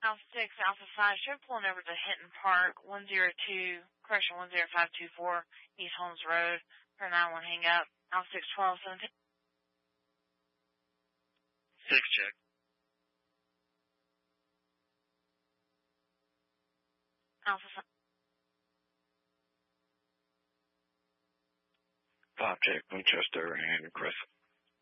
Alpha 6, Alpha 5, should pulling over to Hinton Park, 102, correction, 10524, East Holmes Road, for 91 hang up. Alpha 6, 12, 17. 6, check. Alpha 5. 5, check, Winchester and Chris.